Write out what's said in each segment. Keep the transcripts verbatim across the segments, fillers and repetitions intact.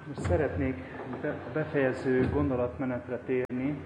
Most szeretnék a befejező gondolatmenetre térni.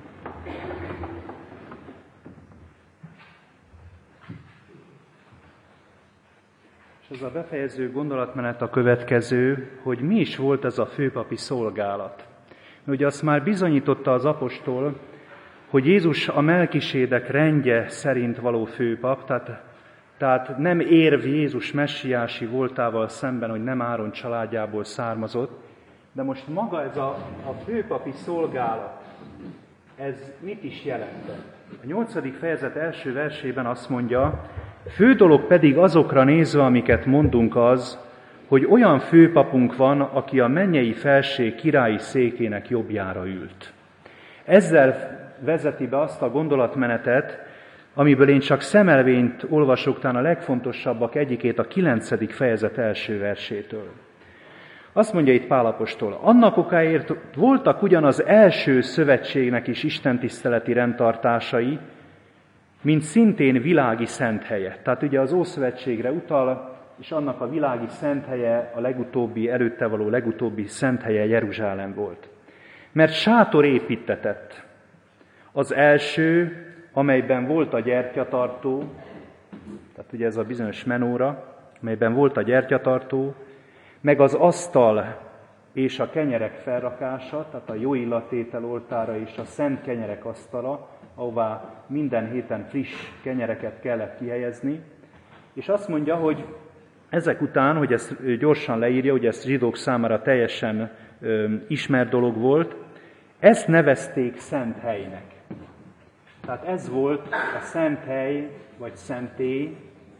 És az a befejező gondolatmenet a következő, hogy mi is volt ez a főpapi szolgálat. Ugye azt már bizonyította az apostol, hogy Jézus a Melkisédek rendje szerint való főpap, tehát, tehát nem érv Jézus messiási voltával szemben, hogy nem Áron családjából származott, de most maga ez a, a főpapi szolgálat, ez mit is jelentett? A nyolcadik fejezet első versében azt mondja, fő dolog pedig azokra nézve, amiket mondunk az, hogy olyan főpapunk van, aki a mennyei felség királyi székének jobbjára ült. Ezzel vezeti be azt a gondolatmenetet, amiből én csak szemelvényt olvasok, talán a legfontosabbak egyikét a kilencedik fejezet első versétől. Azt mondja itt Pál apostol, annak okáért voltak ugyan az első szövetségnek is istentiszteleti rendtartásai, mint szintén világi szenthelye. Tehát ugye az Ószövetségre utal, és annak a világi szenthelye, a legutóbbi, előtte való legutóbbi szenthelye Jeruzsálem volt. Mert sátor építetett. Az első, amelyben volt a gyertyatartó, tehát ugye ez a bizonyos menóra, amelyben volt a gyertyatartó, meg az asztal és a kenyerek felrakása, tehát a jó illatétel oltára és a szent kenyerek asztala, ahová minden héten friss kenyereket kellett kihelyezni. És azt mondja, hogy ezek után, hogy ezt gyorsan leírja, hogy ez zsidók számára teljesen ö, ismert dolog volt, ezt nevezték szent helynek. Tehát ez volt a szent hely, vagy szentély.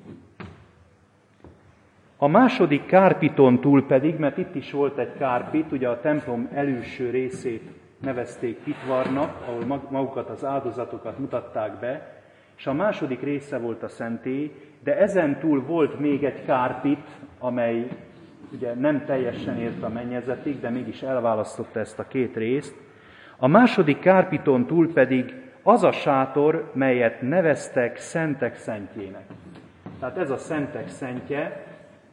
A második kárpiton túl pedig, mert itt is volt egy kárpit, ugye a templom előső részét nevezték pitvarnak, ahol magukat az áldozatokat mutatták be, és a második része volt a szentély, de ezen túl volt még egy kárpit, amely ugye nem teljesen ért a mennyezetig, de mégis elválasztotta ezt a két részt. A második kárpiton túl pedig az a sátor, melyet neveztek Szentek Szentjének. Tehát ez a Szentek Szentje,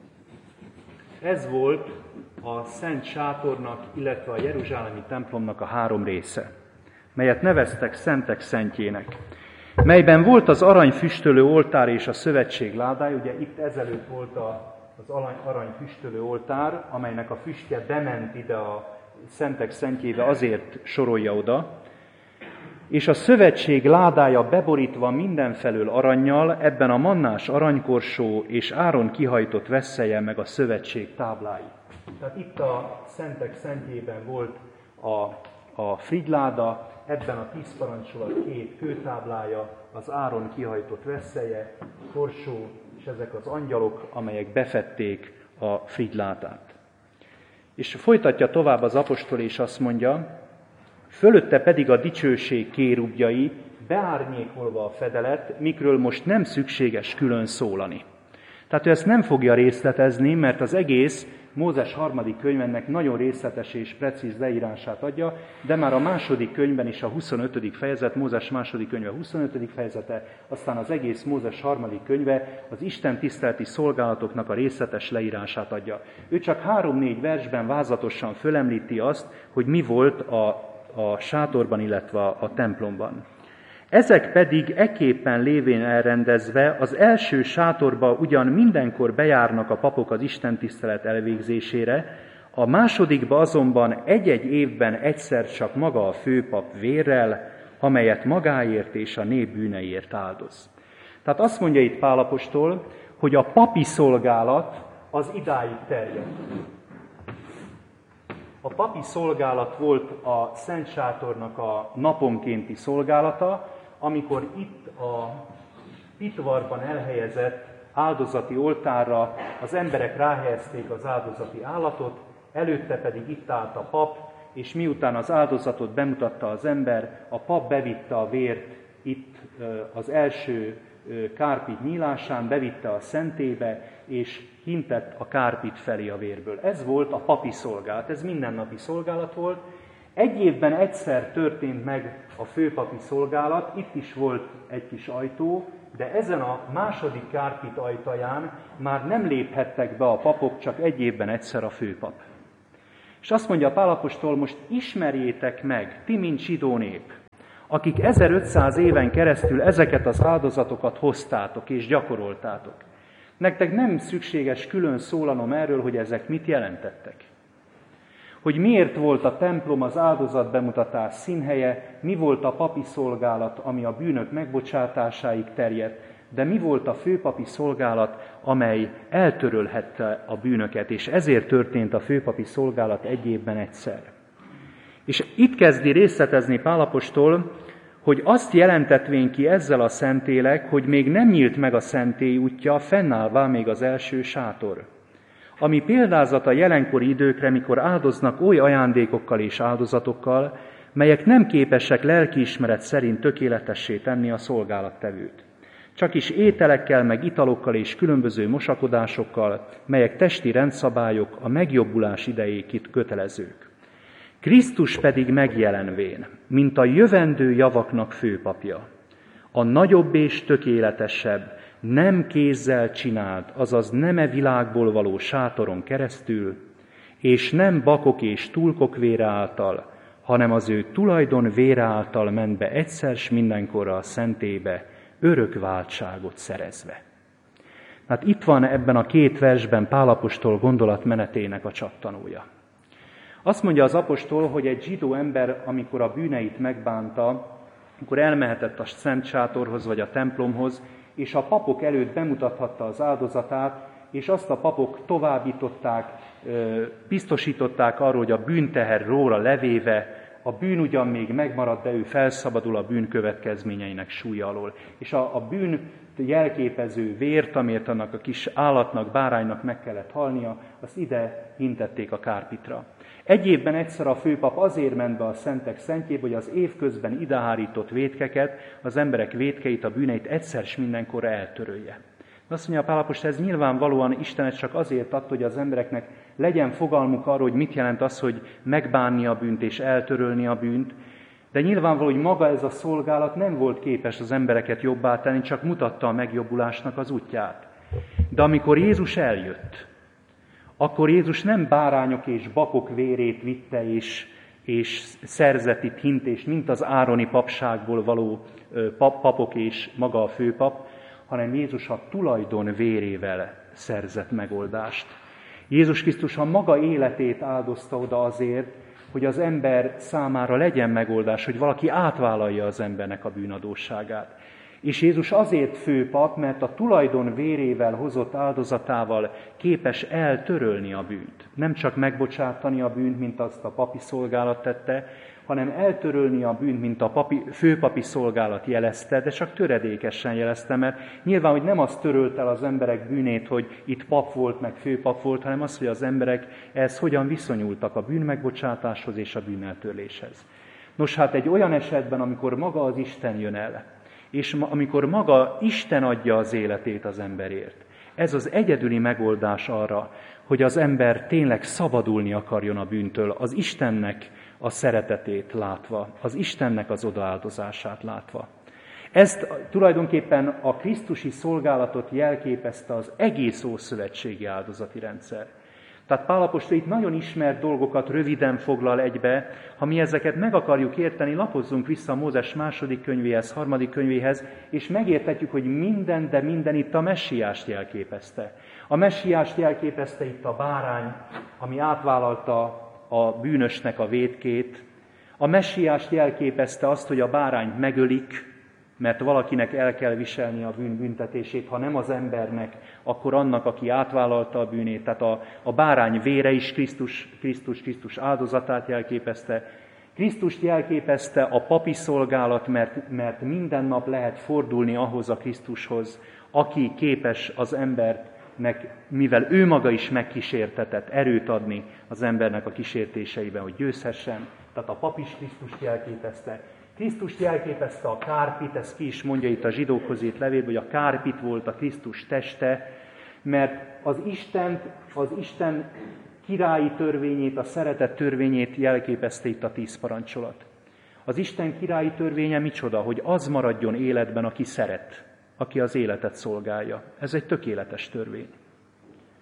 ez volt a Szent Sátornak, illetve a jeruzsálemi templomnak a három része, melyet neveztek Szentek Szentjének, melyben volt az aranyfüstölő oltár és a szövetség ládája, ugye itt ezelőtt volt az aranyfüstölő oltár, amelynek a füstje bement ide a Szentek Szentjébe, azért sorolja oda, és a szövetség ládája beborítva mindenfelől arannyal, ebben a mannás aranykorsó és Áron kihajtott vesszelje meg a szövetség táblái. Tehát itt a Szentek Szentjében volt a, a frigyláda, ebben a tíz parancsolat két kőtáblája, az Áron kihajtott vesszelje, korsó, és ezek az angyalok, amelyek befették a frigyládát. És folytatja tovább az apostol, és azt mondja, fölötte pedig a dicsőség kérubjai, beárnyékolva a fedelet, mikről most nem szükséges külön szólani. Tehát ő ezt nem fogja részletezni, mert az egész Mózes harmadik könyvennek nagyon részletes és precíz leírását adja, de már a második könyvben is a huszonötödik fejezet, Mózes második könyve huszonötödik fejezete, aztán az egész Mózes harmadik könyve az Isten tiszteleti szolgálatoknak a részletes leírását adja. Ő csak három-négy versben vázlatosan fölemlíti azt, hogy mi volt a, a sátorban, illetve a templomban. Ezek pedig ekképpen lévén elrendezve az első sátorba ugyan mindenkor bejárnak a papok az istentisztelet elvégzésére, a másodikba azonban egy-egy évben egyszer csak maga a főpap vérrel, amelyet magáért és a nép bűneiért áldoz. Tehát azt mondja itt Pál apostol, hogy a papi szolgálat az idáig terjedt. A papi szolgálat volt a Szent Sátornak a naponkénti szolgálata, amikor itt a pitvarban elhelyezett áldozati oltárra az emberek ráhelyezték az áldozati állatot, előtte pedig itt állt a pap, és miután az áldozatot bemutatta az ember, a pap bevitte a vért itt az első kárpit nyílásán, bevitte a szentélybe, és hintett a kárpit felé a vérből. Ez volt a papi szolgálat, ez mindennapi szolgálat volt. Egy évben egyszer történt meg a főpapi szolgálat, itt is volt egy kis ajtó, de ezen a második kárpit ajtaján már nem léphettek be a papok, csak egy évben egyszer a főpap. És azt mondja Pál apostol, most ismerjétek meg, ti, mint zsidó nép, akik ezerötszáz éven keresztül ezeket az áldozatokat hoztátok és gyakoroltátok. Nektek nem szükséges külön szólanom erről, hogy ezek mit jelentettek. Hogy miért volt a templom az áldozatbemutatás színhelye, mi volt a papi szolgálat, ami a bűnök megbocsátásáig terjedt, de mi volt a főpapi szolgálat, amely eltörölhette a bűnöket, és ezért történt a főpapi szolgálat egy évben egyszer. És itt kezdi részletezni Pál apostol, hogy azt jelentetvén ki ezzel a Szentlélek, hogy még nem nyílt meg a szentély útja, fennállvá még az első sátor, ami példázat a jelenkori időkre, mikor áldoznak oly ajándékokkal és áldozatokkal, melyek nem képesek lelkiismeret szerint tökéletessé tenni a szolgálattevőt. Csak is ételekkel, meg italokkal és különböző mosakodásokkal, melyek testi rendszabályok, a megjobbulás idejéig kötelezők. Krisztus pedig megjelenvén, mint a jövendő javaknak főpapja, a nagyobb és tökéletesebb, nem kézzel csinált, azaz nem e világból való sátoron keresztül, és nem bakok és túlkok vére által, hanem az ő tulajdon vére által ment be egyszer s mindenkorra a szentélybe, örök váltságot szerezve. Hát itt van ebben a két versben Pál apostol gondolatmenetének a csattanója. Azt mondja az apostol, hogy egy zsidó ember, amikor a bűneit megbánta, amikor elmehetett a szent sátorhoz vagy a templomhoz, és a papok előtt bemutathatta az áldozatát, és azt a papok továbbították, biztosították arról, hogy a bűnteher róla levéve, a bűn ugyan még megmarad, de ő felszabadul a bűn következményeinek súlya alól. És a, a bűn jelképező vért, amért annak a kis állatnak, báránynak meg kellett halnia, azt ide hintették a kárpitra. Egy évben egyszer a főpap azért ment be a szentek szentjébe, hogy az évközben idehárított vétkeket, az emberek vétkeit, a bűneit egyszer s mindenkorra eltörölje. Azt mondja a Pál apostol, ez nyilvánvalóan Isten csak azért adta, hogy az embereknek legyen fogalmuk arról, hogy mit jelent az, hogy megbánni a bűnt és eltörölni a bűnt, de nyilvánvaló, hogy maga ez a szolgálat nem volt képes az embereket jobbá tenni, csak mutatta a megjobbulásnak az útját. De amikor Jézus eljött, akkor Jézus nem bárányok és bakok vérét vitte, és, és szerzett itt hintést, mint az ároni papságból való pap, papok és maga a főpap, hanem Jézus a tulajdon vérével szerzett megoldást. Jézus Krisztus a maga életét áldozta oda azért, hogy az ember számára legyen megoldás, hogy valaki átvállalja az embernek a bűnadósságát. És Jézus azért főpap, mert a tulajdon vérével hozott áldozatával képes eltörölni a bűnt. Nem csak megbocsátani a bűnt, mint azt a papi szolgálat tette, hanem eltörölni a bűnt, mint a papi, főpapi szolgálat jelezte, de csak töredékesen jelezte, mert nyilván, hogy nem azt törölt el az emberek bűnét, hogy itt pap volt, meg főpap volt, hanem az, hogy az emberek ehhez hogyan viszonyultak a bűnmegbocsátáshoz és a bűneltörléshez. Nos, hát egy olyan esetben, amikor maga az Isten jön el, és amikor maga Isten adja az életét az emberért, ez az egyedüli megoldás arra, hogy az ember tényleg szabadulni akarjon a bűntől, az Istennek a szeretetét látva, az Istennek az odaáldozását látva. Ezt tulajdonképpen a krisztusi szolgálatot jelképezte az egész ószövetségi áldozati rendszer. Tehát Pál apostol itt nagyon ismert dolgokat röviden foglal egybe. Ha mi ezeket meg akarjuk érteni, lapozzunk vissza a Mózes második könyvéhez, harmadik könyvéhez, és megértetjük, hogy minden, de minden itt a messiást jelképezte. A messiást jelképezte itt a bárány, ami átvállalta a bűnösnek a vétkét. A messiást jelképezte azt, hogy a bárányt megölik, mert valakinek el kell viselni a bűn büntetését, ha nem az embernek, akkor annak, aki átvállalta a bűnét. Tehát a, a bárány vére is Krisztus, Krisztus, Krisztus áldozatát jelképezte. Krisztust jelképezte a papi szolgálat, mert, mert minden nap lehet fordulni ahhoz a Krisztushoz, aki képes az embernek, mivel ő maga is megkísértetett, erőt adni az embernek a kísértéseiben, hogy győzhessen. Tehát a pap is Krisztust jelképezte. Krisztust jelképezte a kárpit, ezt ki is mondja itt a zsidókhoz írt levélben, hogy a kárpit volt a Krisztus teste, mert az Isten, az Isten királyi törvényét, a szeretet törvényét jelképezte itt a tíz parancsolat. Az Isten királyi törvénye micsoda? Hogy az maradjon életben, aki szeret, aki az életet szolgálja. Ez egy tökéletes törvény.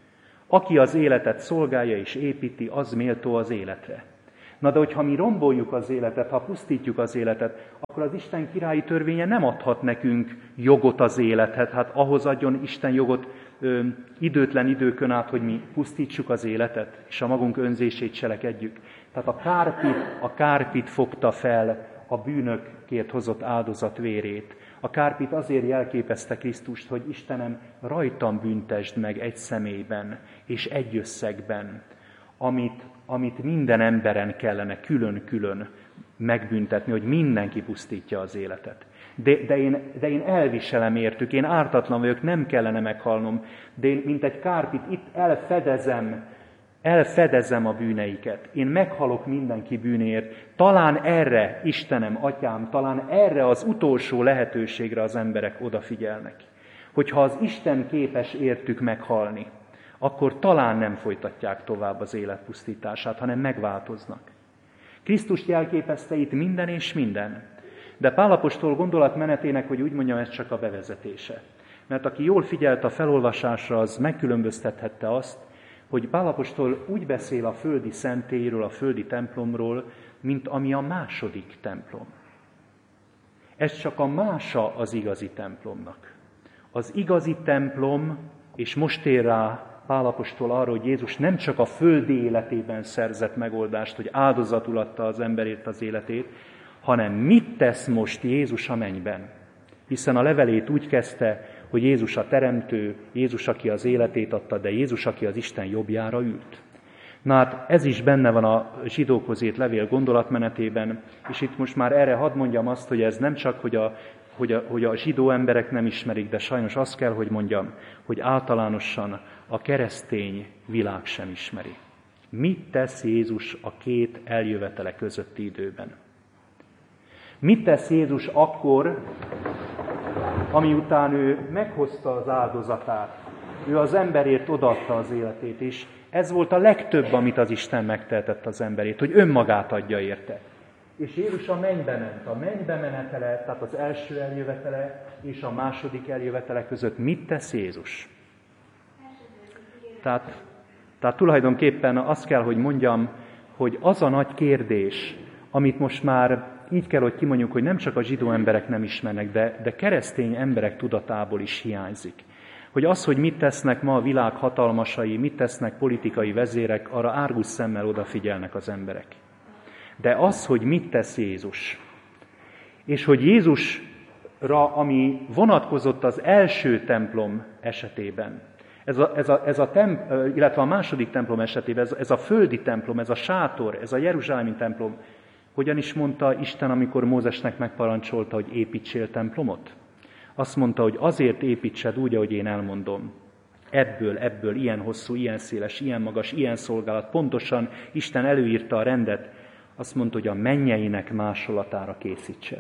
Aki az életet szolgálja és építi, az méltó az életre. Na de hogyha mi romboljuk az életet, ha pusztítjuk az életet, akkor az Isten királyi törvénye nem adhat nekünk jogot az élethez. Hát ahhoz adjon Isten jogot ö, időtlen időkön át, hogy mi pusztítsuk az életet, és a magunk önzését cselekedjük. Tehát a kárpit, a kárpit fogta fel a bűnökért hozott áldozat vérét. A kárpit azért jelképezte Krisztust, hogy Istenem, rajtam büntesd meg egy személyben és egy összegben, amit, amit minden emberen kellene külön-külön megbüntetni, hogy mindenki pusztítja az életet. De, de, én, de én elviselem értük, én ártatlan vagyok, nem kellene meghalnom, de én, mint egy kárpit, itt elfedezem, elfedezem a bűneiket. Én meghalok mindenki bűnért. Talán erre, Istenem, Atyám, talán erre az utolsó lehetőségre az emberek odafigyelnek. Hogyha az Isten képes értük meghalni, akkor talán nem folytatják tovább az élet pusztítását, hanem megváltoznak. Krisztust jelképezte itt minden és minden. De Pál apostol gondolatmenetének, hogy úgy mondjam, ez csak a bevezetése. Mert aki jól figyelt a felolvasásra, az megkülönböztethette azt, hogy Pál apostol úgy beszél a földi szentélyről, a földi templomról, mint ami a második templom. Ez csak a mása az igazi templomnak. Az igazi templom, és most ér rá Pál apostol arra, hogy Jézus nem csak a földi életében szerzett megoldást, hogy áldozatul adta az emberért az életét, hanem mit tesz most Jézus a mennyben. Hiszen a levelét úgy kezdte, hogy Jézus a teremtő, Jézus, aki az életét adta, de Jézus, aki az Isten jobbjára ült. Na hát ez is benne van a zsidókhoz írt levél gondolatmenetében, és itt most már erre hadd mondjam azt, hogy ez nem csak, hogy a, hogy a, hogy a zsidó emberek nem ismerik, de sajnos azt kell, hogy mondjam, hogy általánosan a keresztény világ sem ismeri. Mit tesz Jézus a két eljövetele közötti időben? Mit tesz Jézus akkor, ami után ő meghozta az áldozatát, ő az emberért odaadta az életét is. Ez volt a legtöbb, amit az Isten megtehetett az emberért, hogy önmagát adja érte. És Jézus a mennybe ment. A mennybe menetele, tehát az első eljövetele és a második eljövetele között mit tesz Jézus? Tehát, tehát tulajdonképpen azt kell, hogy mondjam, hogy az a nagy kérdés, amit most már így kell, hogy kimondjuk, hogy nem csak a zsidó emberek nem ismernek, de, de keresztény emberek tudatából is hiányzik. Hogy az, hogy mit tesznek ma a világ hatalmasai, mit tesznek politikai vezérek, arra árgus szemmel odafigyelnek az emberek. De az, hogy mit tesz Jézus, és hogy Jézusra, ami vonatkozott az első templom esetében, ez a, ez a, ez a temp, illetve a második templom esetében, ez, ez a földi templom, ez a sátor, ez a jeruzsálemi templom, hogyan is mondta Isten, amikor Mózesnek megparancsolta, hogy építsél templomot? Azt mondta, hogy azért építsed úgy, ahogy én elmondom. Ebből, ebből, ilyen hosszú, ilyen széles, ilyen magas, ilyen szolgálat. Pontosan Isten előírta a rendet. Azt mondta, hogy a mennyeinek másolatára készítsed.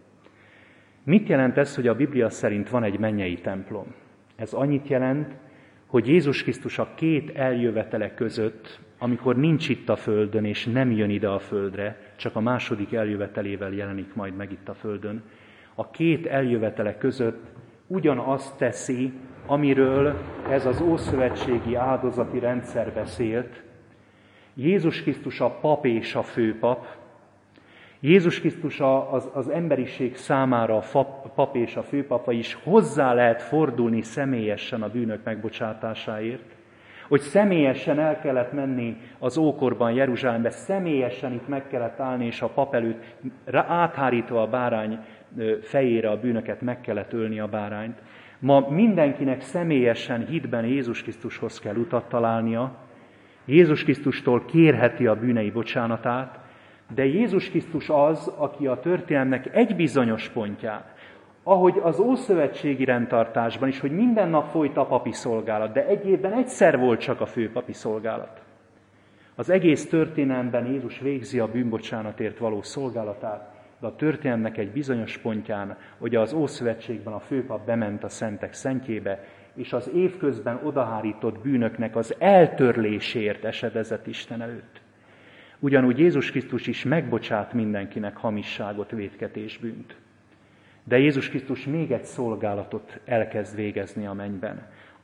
Mit jelent ez, hogy a Biblia szerint van egy mennyei templom? Ez annyit jelent, hogy Jézus Krisztus a két eljövetele között, amikor nincs itt a földön, és nem jön ide a földre, csak a második eljövetelével jelenik majd meg itt a földön, a két eljövetele között ugyanazt teszi, amiről ez az ószövetségi áldozati rendszer beszélt. Jézus Krisztus a pap és a főpap. Jézus Krisztus az, az emberiség számára a pap és a főpapa is, hozzá lehet fordulni személyesen a bűnök megbocsátásáért. Hogy személyesen el kellett menni az ókorban Jeruzsálembe, személyesen itt meg kellett állni, és a pap előtt áthárítva a bárány fejére a bűnöket meg kellett ölni a bárányt. Ma mindenkinek személyesen hitben Jézus Krisztushoz kell utat találnia, Jézus Krisztustól kérheti a bűnei bocsánatát, de Jézus Krisztus az, aki a történelmnek egy bizonyos pontján, ahogy az ószövetségi rendtartásban is, hogy minden nap folyt a papi szolgálat, de egy évben egyszer volt csak a főpapi szolgálat. Az egész történelemben Jézus végzi a bűnbocsánatért való szolgálatát, de a történelemnek egy bizonyos pontján, hogy az Ószövetségben a főpap bement a szentek szentjébe, és az évközben odahárított bűnöknek az eltörléséért esedezett Isten előtt. Ugyanúgy Jézus Krisztus is megbocsát mindenkinek hamisságot, vétket és bűnt. De Jézus Krisztus még egy szolgálatot elkezd végezni a mennyben.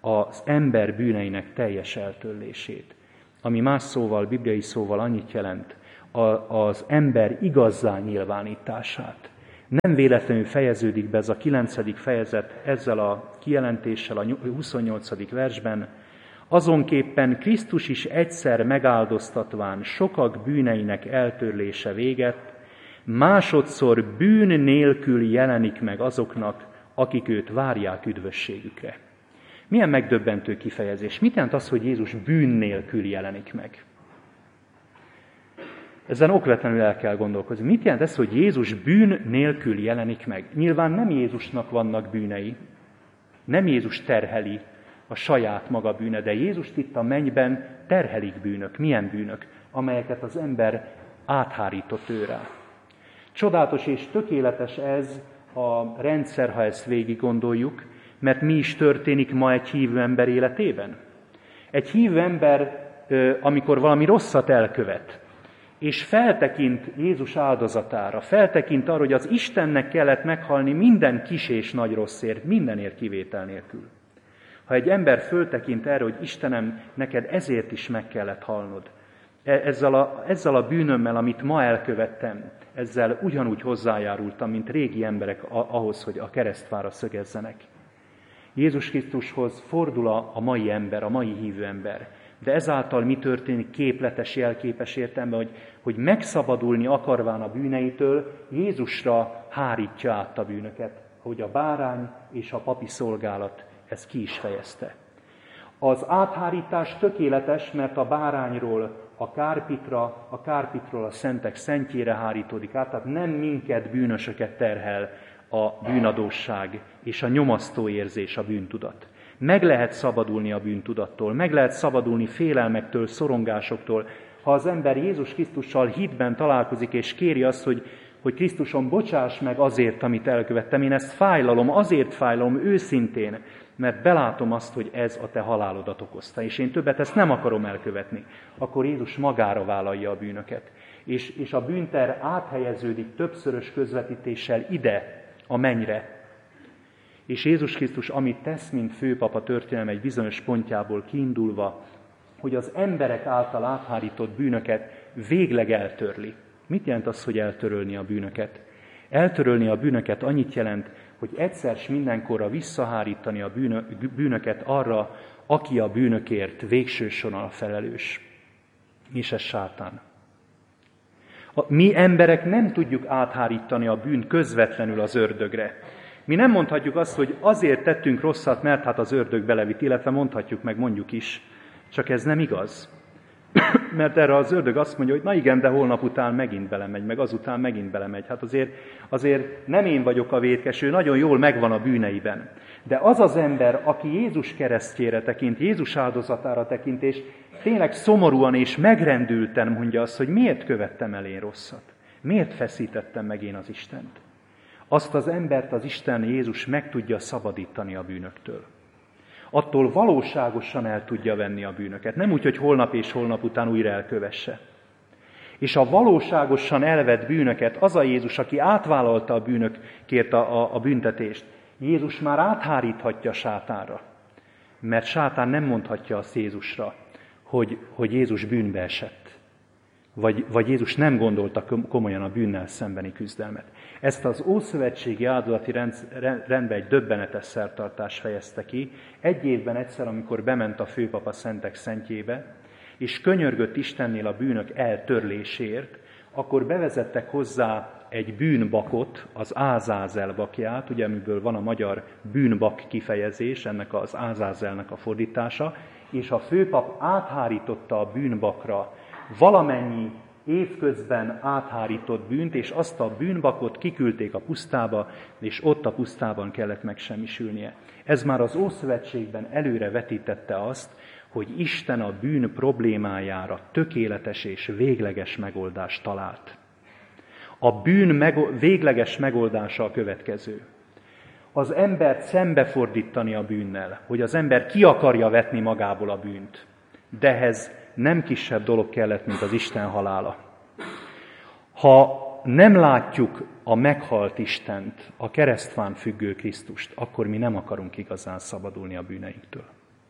az ember bűneinek teljes eltörlését, ami más szóval, bibliai szóval annyit jelent, az ember igazzá nyilvánítását. Nem véletlenül fejeződik be ez a kilencedik fejezet ezzel a kijelentéssel a huszonnyolcadik versben. Azonképpen Krisztus is egyszer megáldoztatván sokak bűneinek eltörlése véget, másodszor bűn nélkül jelenik meg azoknak, akik őt várják üdvösségükre. Milyen megdöbbentő kifejezés. Mit jelent az, hogy Jézus bűn nélkül jelenik meg? Ezen okvetlenül el kell gondolkozni. Mit jelent ez, hogy Jézus bűn nélkül jelenik meg? Nyilván nem Jézusnak vannak bűnei, nem Jézus terheli a saját maga bűne, de Jézust itt a mennyben terhelik bűnök. Milyen bűnök? Amelyeket az ember áthárított őrá. Csodálatos és tökéletes ez a rendszer, ha ezt végig gondoljuk, mert mi is történik ma egy hívő ember életében? Egy hívő ember, amikor valami rosszat elkövet, és feltekint Jézus áldozatára, feltekint arra, hogy az Istennek kellett meghalni minden kis és nagy rosszért, mindenért kivétel nélkül. Ha egy ember föltekint erre, hogy Istenem, neked ezért is meg kellett halnod, ezzel a, ezzel a bűnömmel, amit ma elkövettem, ezzel ugyanúgy hozzájárultam, mint régi emberek ahhoz, hogy a keresztfára szögezzenek. Jézus Krisztushoz fordul a, a mai ember, a mai hívő ember. De ezáltal mi történik képletes, jelképes értelemben, hogy, hogy megszabadulni akarván a bűneitől, Jézusra hárítja át a bűnöket, ahogy a bárány és a papi szolgálat ezt ki is fejezte. Az áthárítás tökéletes, mert a bárányról a kárpitra, a kárpitról a szentek szentjére hárítódik át, tehát nem minket, bűnösöket terhel a bűnadósság és a nyomasztó érzés, a bűntudat. Meg lehet szabadulni a bűntudattól, meg lehet szabadulni félelmektől, szorongásoktól, ha az ember Jézus Krisztussal hitben találkozik, és kéri azt, hogy, hogy Krisztuson, bocsáss meg azért, amit elkövettem. Én ezt fájlalom, azért fájlalom őszintén, mert belátom azt, hogy ez a te halálodat okozta, és én többet ezt nem akarom elkövetni. Akkor Jézus magára vállalja a bűnöket. És, és a bűnter áthelyeződik többszörös közvetítéssel ide, a mennyre. És Jézus Krisztus, amit tesz, mint főpapa történelem egy bizonyos pontjából kiindulva, hogy az emberek által áthárított bűnöket végleg eltörli. Mit jelent az, hogy eltörölni a bűnöket? Eltörölni a bűnöket annyit jelent, hogy egyszer s mindenkorra visszahárítani a bűnöket arra, aki a bűnökért végső soron a felelős. És ez sátán. A mi emberek nem tudjuk áthárítani a bűnt közvetlenül az ördögre. Mi nem mondhatjuk azt, hogy azért tettünk rosszat, mert hát az ördög belevitt, illetve mondhatjuk meg, mondjuk is, csak ez nem igaz. Mert erre az ördög azt mondja, hogy na igen, de holnap után megint belemegy, meg azután megint belemegy. Hát azért, azért nem én vagyok a vétkes, ő nagyon jól megvan a bűneiben. De az az ember, aki Jézus keresztjére tekint, Jézus áldozatára tekint, és tényleg szomorúan és megrendülten mondja azt, hogy miért követtem el én rosszat? Miért feszítettem meg én az Istent? Azt az embert az Isten Jézus meg tudja szabadítani a bűnöktől. Attól valóságosan el tudja venni a bűnöket. Nem úgy, hogy holnap és holnap után újra elkövesse. És a valóságosan elvett bűnöket az a Jézus, aki átvállalta a bűnökért a, a, a büntetést, Jézus már átháríthatja sátánra. Mert sátán nem mondhatja azt Jézusra, hogy, hogy Jézus bűnbe esett. Vagy, vagy Jézus nem gondolta komolyan a bűnnel szembeni küzdelmet. Ezt az ószövetségi áldozati rendbe egy döbbenetes szertartás fejezte ki. Egy évben egyszer, amikor bement a főpapa szentek szentjébe, és könyörgött Istennél a bűnök eltörlésért, akkor bevezettek hozzá egy bűnbakot, az Ázázel bakját, ugye amiből van a magyar bűnbak kifejezés, ennek az Ázázelnek a fordítása, és a főpap áthárította a bűnbakra valamennyi évközben áthárított bűnt, és azt a bűnbakot kiküldték a pusztába, és ott a pusztában kellett megsemmisülnie. Ez már az Ószövetségben előre vetítette azt, hogy Isten a bűn problémájára tökéletes és végleges megoldást talált. A bűn meg- végleges megoldása a következő. Az embert szembefordítani a bűnnel, hogy az ember ki akarja vetni magából a bűnt. De ehhez nem kisebb dolog kellett, mint az Isten halála. Ha nem látjuk a meghalt Istent, a keresztfán függő Krisztust, akkor mi nem akarunk igazán szabadulni a bűneinktől.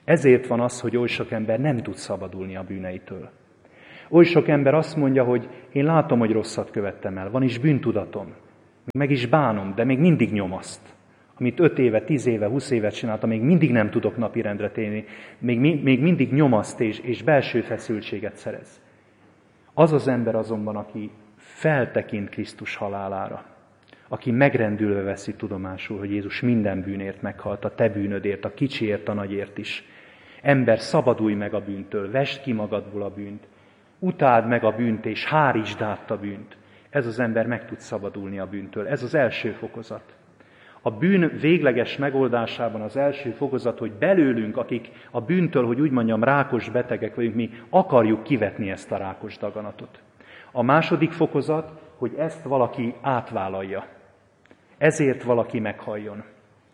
Ezért van az, hogy oly sok ember nem tud szabadulni a bűneitől. Oly sok ember azt mondja, hogy én látom, hogy rosszat követtem el, van is bűntudatom, meg is bánom, de még mindig nyomaszt. Amit öt éve, tíz éve, húsz évet csináltam, még mindig nem tudok napirendre térni, még, még mindig nyomaszt és, és belső feszültséget szerez. Az az ember azonban, aki feltekint Krisztus halálára, aki megrendülve veszi tudomásul, hogy Jézus minden bűnért meghalt, a te bűnödért, a kicsiért, a nagyért is. Ember, szabadulj meg a bűntől, vesd ki magadból a bűnt, utáld meg a bűnt és hárítsd át a bűnt. Ez az ember meg tud szabadulni a bűntől. Ez az első fokozat. A bűn végleges megoldásában az első fokozat, hogy belőlünk, akik a bűntől, hogy úgy mondjam, rákos betegek vagyunk, mi akarjuk kivetni ezt a rákos daganatot. A második fokozat, hogy ezt valaki átvállalja. Ezért valaki meghalljon.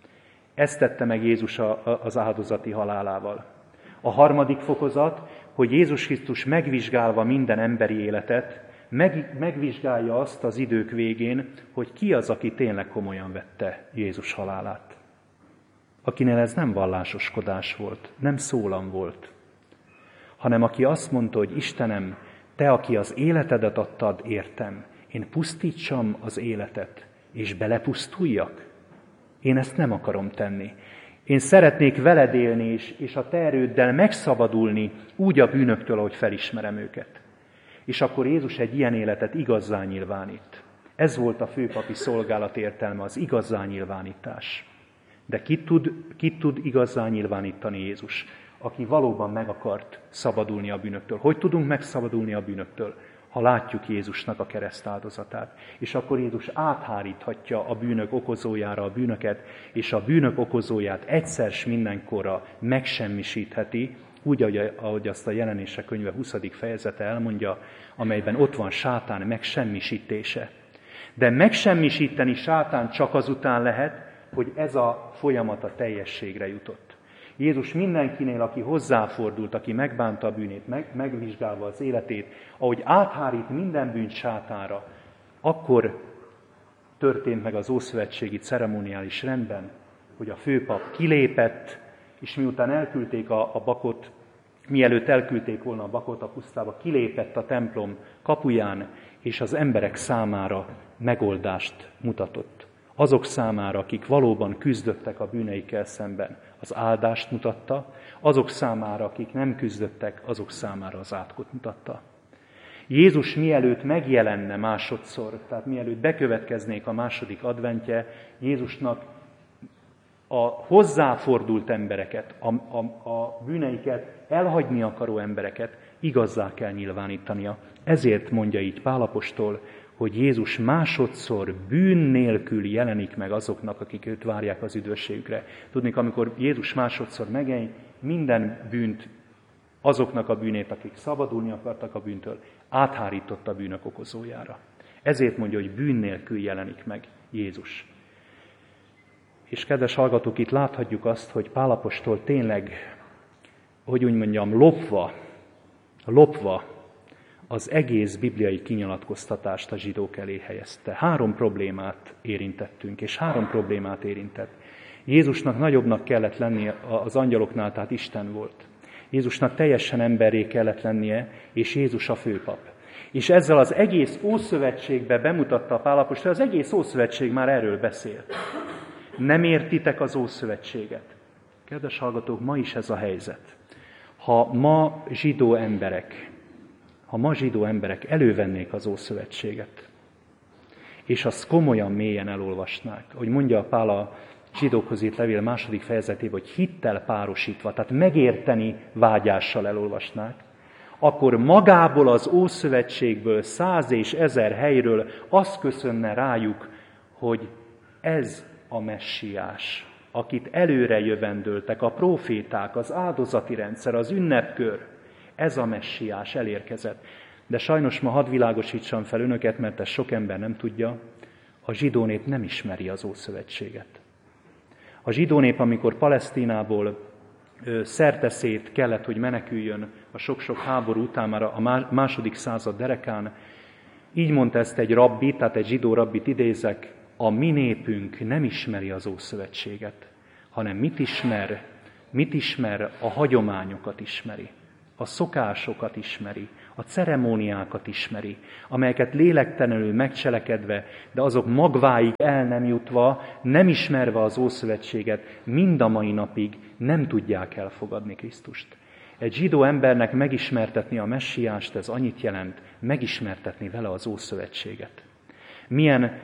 Ezt tette meg Jézus az áldozati halálával. A harmadik fokozat, hogy Jézus Krisztus megvizsgálva minden emberi életet, meg, megvizsgálja azt az idők végén, hogy ki az, aki tényleg komolyan vette Jézus halálát. Akinél ez nem vallásoskodás volt, nem szólam volt, hanem aki azt mondta, hogy Istenem, te, aki az életedet adtad, értem, én pusztítsam az életet, és belepusztuljak? Én ezt nem akarom tenni. Én szeretnék veled élni, és, és a te erőddel megszabadulni úgy a bűnöktől, ahogy felismerem őket. És akkor Jézus egy ilyen életet igazzá nyilvánít. Ez volt a főpapi szolgálat értelme, az igazzá nyilvánítás. De ki tud, ki tud igazzá nyilvánítani Jézus? Aki valóban meg akart szabadulni a bűnöktől. Hogy tudunk megszabadulni a bűnöktől? Ha látjuk Jézusnak a keresztáldozatát. És akkor Jézus átháríthatja a bűnök okozójára a bűnöket, és a bűnök okozóját egyszer s mindenkorra megsemmisítheti, úgy, ahogy azt a Jelenések könyve huszadik fejezete elmondja, amelyben ott van sátán megsemmisítése. De megsemmisíteni sátán csak azután lehet, hogy ez a folyamat a teljességre jutott. Jézus mindenkinél, aki hozzáfordult, aki megbánta a bűnét, meg, megvizsgálva az életét, ahogy áthárít minden bűnt sátánra, akkor történt meg az ószövetségi ceremoniális rendben, hogy a főpap kilépett, és miután elküldték a, a bakot, mielőtt elküldték volna a bakot a pusztába, kilépett a templom kapuján, és az emberek számára megoldást mutatott. Azok számára, akik valóban küzdöttek a bűneikkel szemben, az áldást mutatta, azok számára, akik nem küzdöttek, azok számára az átkot mutatta. Jézus mielőtt megjelenne másodszor, tehát mielőtt bekövetkeznék a második adventje, Jézusnak a hozzáfordult embereket, a, a, a bűneiket elhagyni akaró embereket igazzá kell nyilvánítania. Ezért mondja így Pál apostol, hogy Jézus másodszor bűn nélkül jelenik meg azoknak, akik őt várják az üdvösségükre. Tudnék, amikor Jézus másodszor megjelenik, minden bűnt, azoknak a bűnét, akik szabadulni akartak a bűntől, áthárított a bűnök okozójára. Ezért mondja, hogy bűn nélkül jelenik meg Jézus. És kedves hallgatók, itt láthatjuk azt, hogy Pál apostol tényleg, hogy úgy mondjam, lopva, lopva az egész bibliai kinyilatkoztatást a zsidók elé helyezte. Három problémát érintettünk, és három problémát érintett. Jézusnak nagyobbnak kellett lennie az angyaloknál, tehát Isten volt. Jézusnak teljesen emberré kellett lennie, és Jézus a főpap. És ezzel az egész Ószövetségbe bemutatta a Pál apostol, az egész Ószövetség már erről beszél. Nem értitek az Ószövetséget. Kedves hallgatók, ma is ez a helyzet. Ha ma zsidó emberek, ha ma zsidó emberek elővennék az Ószövetséget, és azt komolyan mélyen elolvasnák, ahogy mondja Pál a zsidókhoz írt levél második fejezetében, hogy hittel párosítva, tehát megérteni vágyással elolvasnák, akkor magából az Ószövetségből, száz és ezer helyről az köszönne rájuk, hogy ez a messiás, akit előre jövendöltek a próféták, az áldozati rendszer, az ünnepkör, ez a messiás elérkezett. De sajnos ma hadd világosítsam fel önöket, mert ezt sok ember nem tudja, a zsidó nép nem ismeri az Ószövetséget. A zsidó nép, amikor Palesztinából szerteszét kellett, hogy meneküljön a sok-sok háború után, már a második század derekán, így mondta ezt egy rabbi, tehát egy zsidó rabbit idézek, a mi népünk nem ismeri az Ószövetséget, hanem mit ismer? mit ismer? A hagyományokat ismeri, a szokásokat ismeri, a ceremóniákat ismeri, amelyeket lélektelenül megcselekedve, de azok magváig el nem jutva, nem ismerve az Ószövetséget, mind a mai napig nem tudják elfogadni Krisztust. Egy zsidó embernek megismertetni a messiást, ez annyit jelent, megismertetni vele az Ószövetséget. Milyen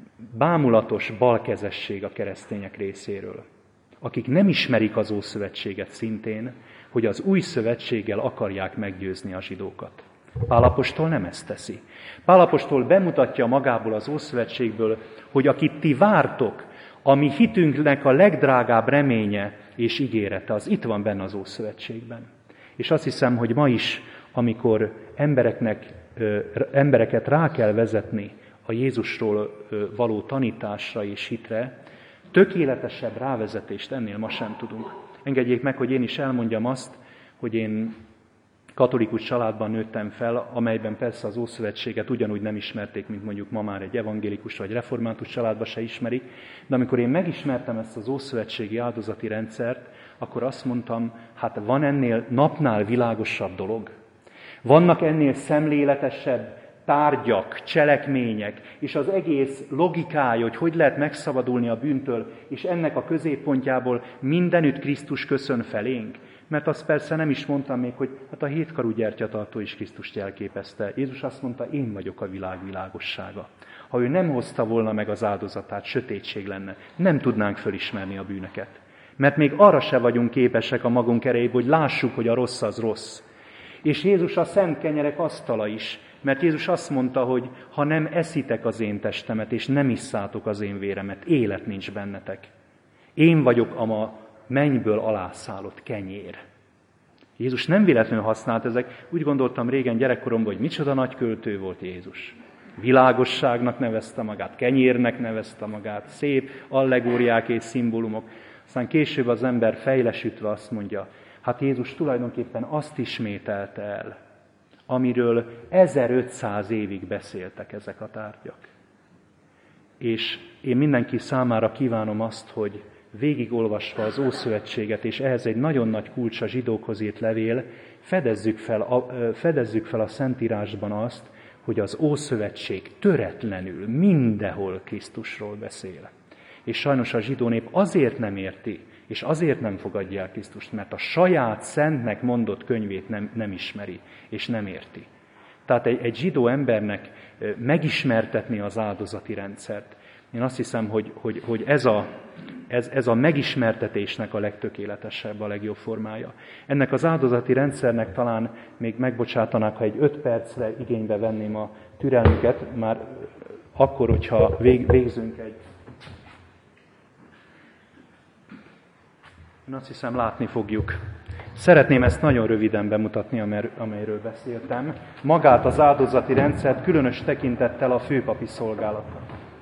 bámulatos balkezesség a keresztények részéről, akik nem ismerik az Ószövetséget szintén, hogy az új szövetséggel akarják meggyőzni a zsidókat. Pál apostol nem ezt teszi. Pál apostol bemutatja magából az Ószövetségből, hogy akit ti vártok, a mi hitünknek a legdrágább reménye és ígérete, az itt van benne az Ószövetségben. És azt hiszem, hogy ma is, amikor embereknek, ö, embereket rá kell vezetni a Jézusról ö, való tanításra és hitre, tökéletesebb rávezetést ennél ma sem tudunk. Engedjék meg, hogy én is elmondjam azt, hogy én katolikus családban nőttem fel, amelyben persze az Ószövetséget ugyanúgy nem ismerték, mint mondjuk ma már egy evangélikus vagy református családban se ismerik, de amikor én megismertem ezt az ószövetségi áldozati rendszert, akkor azt mondtam, hát van ennél napnál világosabb dolog. Vannak ennél szemléletesebb tárgyak, cselekmények, és az egész logikája, hogy hogy lehet megszabadulni a bűntől, és ennek a középpontjából mindenütt Krisztus köszön felénk. Mert azt persze nem is mondtam még, hogy hát a hétkarú gyertyatartó is Krisztust jelképezte. Jézus azt mondta, én vagyok a világ világossága. Ha ő nem hozta volna meg az áldozatát, sötétség lenne. Nem tudnánk fölismerni a bűnöket. Mert még arra se vagyunk képesek a magunk erejéből, hogy lássuk, hogy a rossz az rossz. És Jézus a szent kenyerek asztala is, mert Jézus azt mondta, hogy ha nem eszitek az én testemet, és nem isszátok az én véremet, élet nincs bennetek. Én vagyok a ma mennyből alászállott kenyér. Jézus nem véletlenül használt ezek. Úgy gondoltam régen gyerekkoromban, hogy micsoda nagy költő volt Jézus. Világosságnak nevezte magát, kenyérnek nevezte magát, szép allegóriák és szimbólumok. Aztán később az ember fejlesütve azt mondja, hát Jézus tulajdonképpen azt ismételte el, amiről ezerötszáz évig beszéltek ezek a tárgyak. És én mindenki számára kívánom azt, hogy végigolvasva az Ószövetséget, és ehhez egy nagyon nagy kulcs a zsidókhoz írt levél, fedezzük fel a, fedezzük fel a Szentírásban azt, hogy az Ószövetség töretlenül mindenhol Krisztusról beszél. És sajnos a zsidó nép azért nem érti, és azért nem fogadja el Krisztust, mert a saját szentnek mondott könyvét nem, nem ismeri, és nem érti. Tehát egy, egy zsidó embernek megismertetni az áldozati rendszert. Én azt hiszem, hogy, hogy, hogy ez, a, ez, ez a megismertetésnek a legtökéletesebb, a legjobb formája. Ennek az áldozati rendszernek talán még megbocsátanák, ha egy öt percre igénybe venném a türelmüket, már akkor, hogyha vég, végzünk egy... Én azt hiszem, látni fogjuk. Szeretném ezt nagyon röviden bemutatni, amelyről beszéltem. Magát az áldozati rendszert különös tekintettel a főpapi szolgálatra.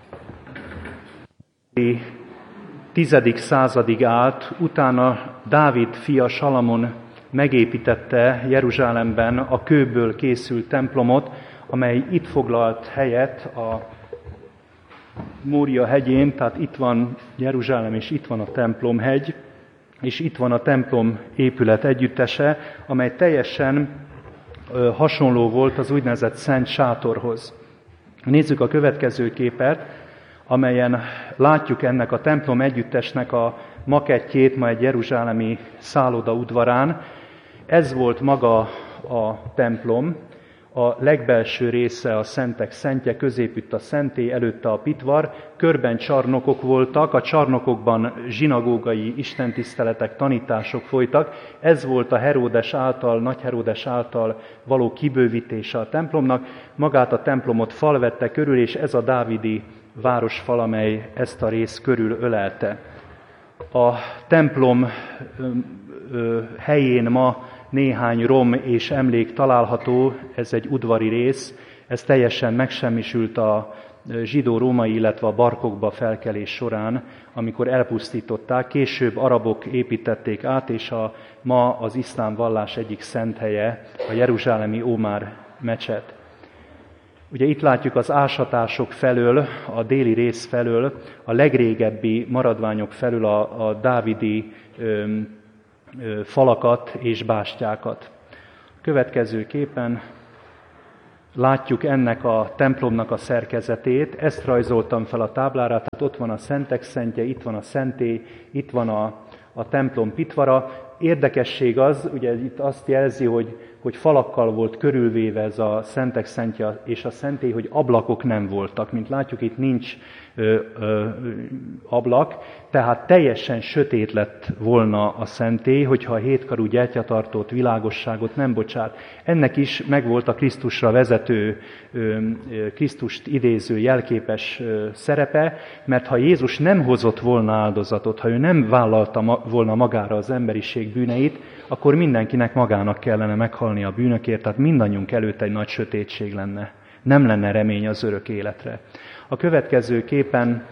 tizedik századig állt, utána Dávid fia Salamon megépítette Jeruzsálemben a kőből készült templomot, amely itt foglalt helyet a Mória hegyén, tehát itt van Jeruzsálem és itt van a templomhegy, és itt van a templom épület együttese, amely teljesen ö, hasonló volt az úgynevezett Szent Sátorhoz. Nézzük a következő képet, amelyen látjuk ennek a templom együttesnek a makettjét ma egy jeruzsálemi szálloda udvarán. Ez volt maga a templom, a legbelső része a szentek szentje, középütt a szentély, előtte a pitvar, körben csarnokok voltak, a csarnokokban zsinagógai istentiszteletek, tanítások folytak. Ez volt a Heródes által, Nagy Heródes által való kibővítése a templomnak. Magát a templomot fal vette körül, és ez a dávidi városfal, amely ezt a részt körül ölelte. A templom helyén ma néhány rom és emlék található, ez egy udvari rész, ez teljesen megsemmisült a zsidó-római, illetve a barkokba felkelés során, amikor elpusztították, később arabok építették át, és a, ma az iszlám vallás egyik szent helye, a jeruzsálemi Ómár mecset. Ugye itt látjuk az ásatások felől, a déli rész felől, a legrégebbi maradványok felől a, a dávidi ö, falakat és bástyákat. Következő képen látjuk ennek a templomnak a szerkezetét, ezt rajzoltam fel a táblára, tehát ott van a szentek szentje, itt van a szentély, itt van a, a templom pitvara. Érdekesség az, ugye itt azt jelzi, hogy, hogy falakkal volt körülvéve ez a szentek szentje és a szentély, hogy ablakok nem voltak. Mint látjuk, itt nincs ö, ö, ablak, tehát teljesen sötét lett volna a szentély, hogyha a hétkarú gyertyatartót, világosságot nem bocsát. Ennek is megvolt a Krisztusra vezető, ö, Krisztust idéző jelképes ö, szerepe, mert ha Jézus nem hozott volna áldozatot, ha ő nem vállalta ma, volna magára az emberiség bűneit, akkor mindenkinek magának kellene meghalni a bűnökért, tehát mindannyiunk előtt egy nagy sötétség lenne. Nem lenne remény az örök életre. A következő képen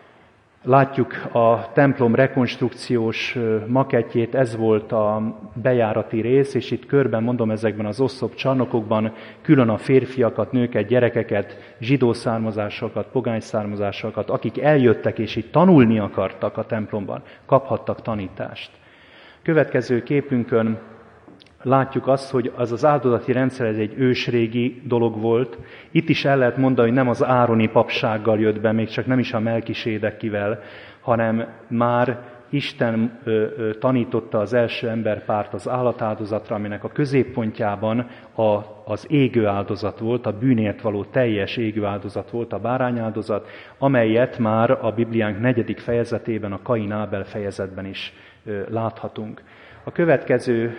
látjuk a templom rekonstrukciós makettjét, ez volt a bejárati rész, és itt körben mondom ezekben az oszlop csarnokokban külön a férfiakat, nőket, gyerekeket, zsidó származásokat, pogány származásokat, akik eljöttek és itt tanulni akartak a templomban, kaphattak tanítást. Következő képünkön látjuk azt, hogy az az áldozati rendszer ez egy ősrégi dolog volt. Itt is el lehet mondani, hogy nem az ároni papsággal jött be, még csak nem is a Melkisédekivel, hanem már Isten ö, ö, tanította az első emberpárt az állatáldozatra, aminek a középpontjában a, az égő áldozat volt, a bűnért való teljes égő áldozat volt, a bárányáldozat, amelyet már a Bibliánk negyedik fejezetében, a Kain-Ábel fejezetben is ö, láthatunk. A következő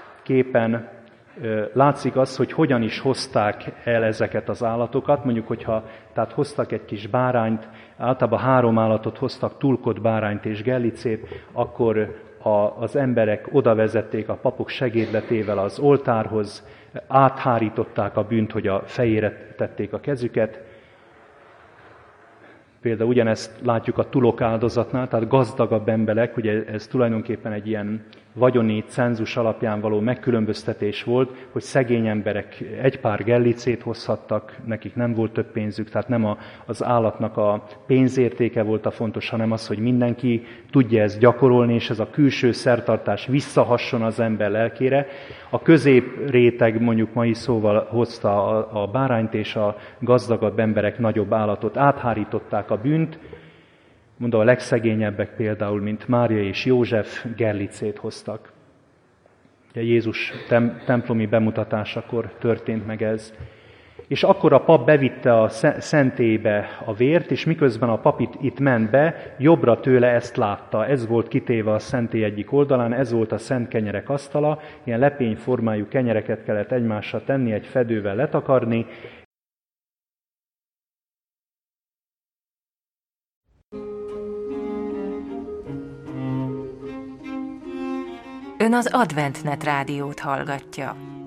képen látszik az, hogy hogyan is hozták el ezeket az állatokat. Mondjuk, hogyha tehát hoztak egy kis bárányt, általában három állatot hoztak, tulkot, bárányt és gellicét, akkor a, az emberek oda vezették a papok segédletével az oltárhoz, áthárították a bűnt, hogy a fejére tették a kezüket. Például ugyanezt látjuk a tulok áldozatnál, tehát gazdagabb emberek, ugye ez tulajdonképpen egy ilyen vagyoni cenzus alapján való megkülönböztetés volt, hogy szegény emberek egy pár gellicét hozhattak, nekik nem volt több pénzük, tehát nem a, az állatnak a pénzértéke volt a fontos, hanem az, hogy mindenki tudja ezt gyakorolni, és ez a külső szertartás visszahasson az ember lelkére. A középréteg, mondjuk mai szóval hozta a, a bárányt, és a gazdagabb emberek nagyobb állatot, áthárították a bűnt. Mondom, a legszegényebbek például, mint Mária és József, gerlicét hoztak. Ugye Jézus tem- templomi bemutatásakor történt meg ez. És akkor a pap bevitte a szentélybe a vért, és miközben a pap itt, itt ment be, jobbra tőle ezt látta. Ez volt kitéve a szentély egyik oldalán, ez volt a szent kenyerek asztala, ilyen lepényformájú kenyereket kellett egymásra tenni, egy fedővel letakarni. Ön az AdventNet rádiót hallgatja.